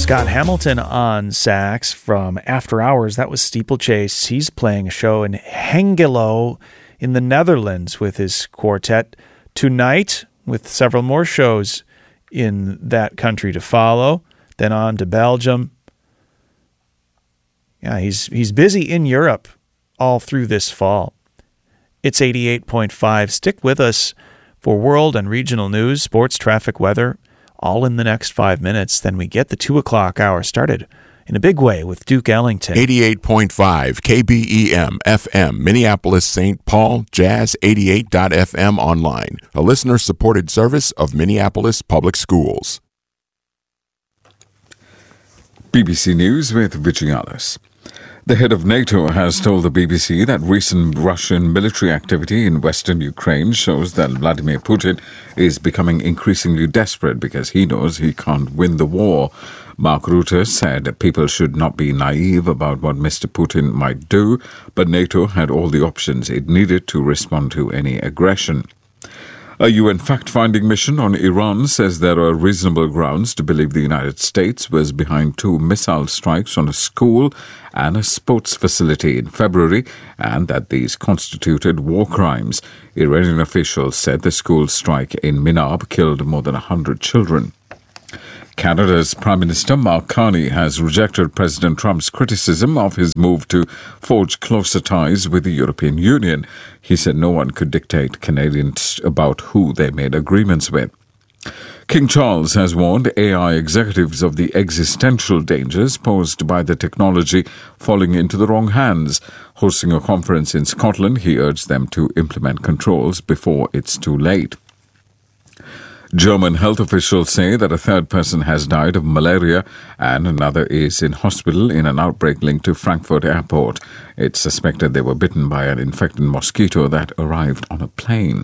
Scott Hamilton on sax from After Hours. That was Steeplechase. He's playing a show in Hengelo in the Netherlands with his quartet tonight, with several more shows in that country to follow. Then on to Belgium. Yeah, he's busy in Europe all through this fall. It's 88.5. Stick with us for world and regional news, sports, traffic, weather, all in the next 5 minutes. Then we get the 2 o'clock hour started in a big way with Duke Ellington. 88.5 KBEM FM, Minneapolis, St. Paul, Jazz 88.FM online, a listener-supported service of Minneapolis Public Schools. BBC News with Vigialis. The head of NATO has told the BBC that recent Russian military activity in western Ukraine shows that Vladimir Putin is becoming increasingly desperate because he knows he can't win the war. Mark Rutte said people should not be naive about what Mr. Putin might do, but NATO had all the options it needed to respond to any aggression. A UN fact-finding mission on Iran says there are reasonable grounds to believe the United States was behind 2 missile strikes on a school and a sports facility in February, and that these constituted war crimes. Iranian officials said the school strike in Minab killed more than 100 children. Canada's Prime Minister Mark Carney has rejected President Trump's criticism of his move to forge closer ties with the European Union. He said no one could dictate Canadians about who they made agreements with. King Charles has warned AI executives of the existential dangers posed by the technology falling into the wrong hands. Hosting a conference in Scotland, he urged them to implement controls before it's too late. German health officials say that a third person has died of malaria and another is in hospital in an outbreak linked to Frankfurt Airport. It's suspected they were bitten by an infected mosquito that arrived on a plane.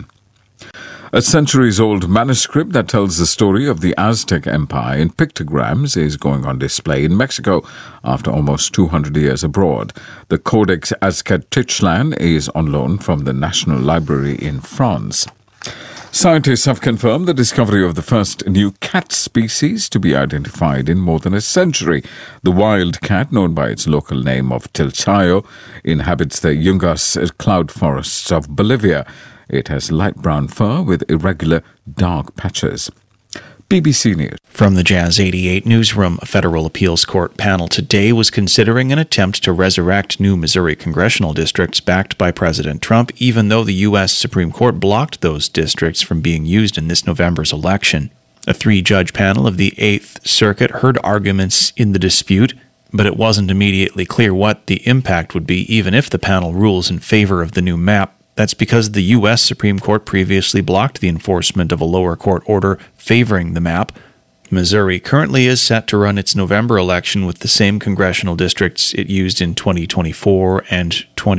A centuries-old manuscript that tells the story of the Aztec Empire in pictograms is going on display in Mexico after almost 200 years abroad. The Codex Aztectlan is on loan from the National Library in France. Scientists have confirmed the discovery of the first new cat species to be identified in more than a century. The wild cat, known by its local name of Tilchayo, inhabits the Yungas cloud forests of Bolivia. It has light brown fur with irregular dark patches. BBC News. From the Jazz 88 newsroom, a federal appeals court panel today was considering an attempt to resurrect new Missouri congressional districts backed by President Trump, even though the U.S. Supreme Court blocked those districts from being used in this November's election. A 3-judge panel of the 8th Circuit heard arguments in the dispute, but it wasn't immediately clear what the impact would be, even if the panel rules in favor of the new map. That's because the U.S. Supreme Court previously blocked the enforcement of a lower court order favoring the map. Missouri currently is set to run its November election with the same congressional districts it used in 2024 and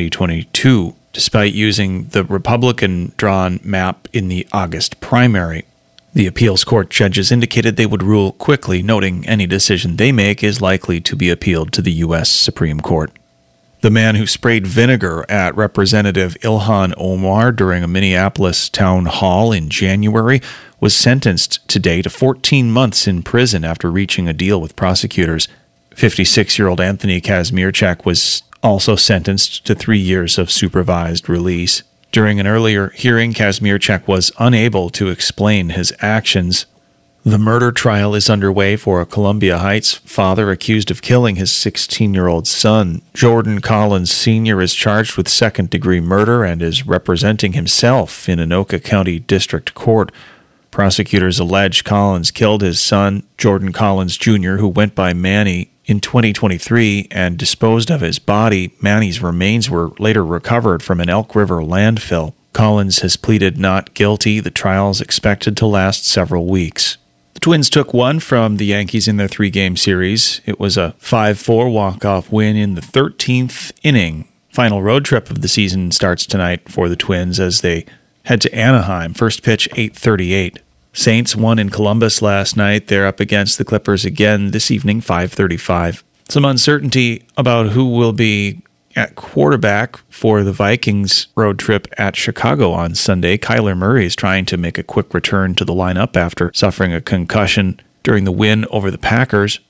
2022, despite using the Republican-drawn map in the August primary. The appeals court judges indicated they would rule quickly, noting any decision they make is likely to be appealed to the U.S. Supreme Court. The man who sprayed vinegar at Representative Ilhan Omar during a Minneapolis town hall in January was sentenced today to 14 months in prison after reaching a deal with prosecutors. 56-year-old Anthony Kazmierczak was also sentenced to 3 years of supervised release. During an earlier hearing, Kazmierczak was unable to explain his actions. The murder trial is underway for a Columbia Heights father accused of killing his 16-year-old son. Jordan Collins Sr. is charged with second-degree murder and is representing himself in Anoka County District Court. Prosecutors allege Collins killed his son, Jordan Collins Jr., who went by Manny, in 2023 and disposed of his body. Manny's remains were later recovered from an Elk River landfill. Collins has pleaded not guilty. The trial is expected to last several weeks. The Twins took one from the Yankees in their 3-game series. It was a 5-4 walk-off win in the 13th inning. Final road trip of the season starts tonight for the Twins as they head to Anaheim. First pitch, 8:38. Saints won in Columbus last night. They're up against the Clippers again this evening, 5:35. Some uncertainty about who will be at quarterback for the Vikings road trip at Chicago on Sunday. Kyler Murray is trying to make a quick return to the lineup after suffering a concussion during the win over the Packers.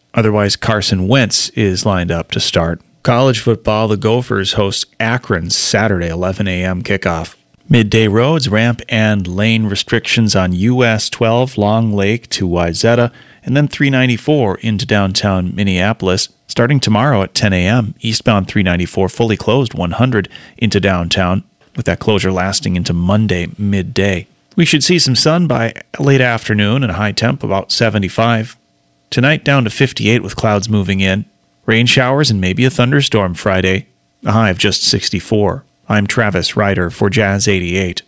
Otherwise, Carson Wentz is lined up to start. College football, the Gophers host Akron Saturday, 11 a.m. kickoff. Midday roads, ramp and lane restrictions on US 12 Long Lake to Wayzata, and then 394 into downtown Minneapolis. Starting tomorrow at 10 a.m., eastbound 394 fully closed 100 into downtown, with that closure lasting into Monday midday. We should see some sun by late afternoon and a high temp about 75. Tonight down to 58 with clouds moving in. Rain showers and maybe a thunderstorm Friday, a high of just 64. I'm Travis Ryder for Jazz 88.